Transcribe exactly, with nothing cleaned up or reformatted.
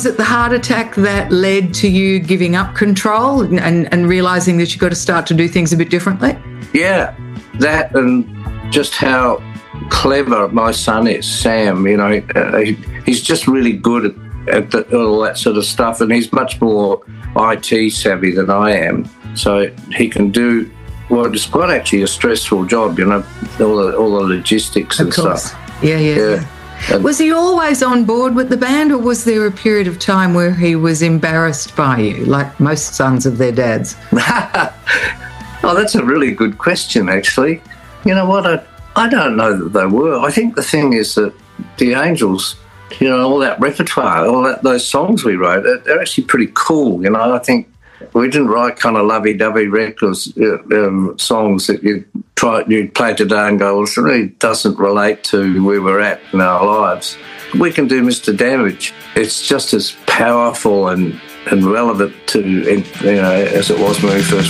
it the heart attack that led to you giving up control and, and, and realising that you've got to start to do things a bit differently? Yeah, that and just how clever my son is, Sam. You know, uh, he, he's just really good at, at the, all that sort of stuff, and he's much more I T savvy than I am. So he can do, well, it's quite actually a stressful job, you know, all the, all the logistics Of and course. stuff. Yeah, yeah, Yeah. yeah. Was he always on board with the band, or was there a period of time where he was embarrassed by you, like most sons of their dads? Oh, that's a really good question, actually. You know what? I, I don't know that they were. I think the thing is that the Angels, you know, all that repertoire, all that, those songs we wrote, they're, they're actually pretty cool. You know, I think we didn't write kind of lovey-dovey records, uh, um, songs that you try you'd play today and go, well, it really doesn't relate to where we're at in our lives. We Can Do Mister Damage. It's just as powerful and, and relevant to, you know, as it was when we first